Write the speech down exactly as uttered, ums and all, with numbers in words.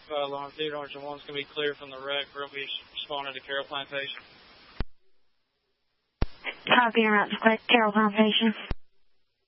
five alarm. Theodore one's going to be clear from the wreck. We'll be responding to Carroll Plantation. Copy, route to Carroll Plantation.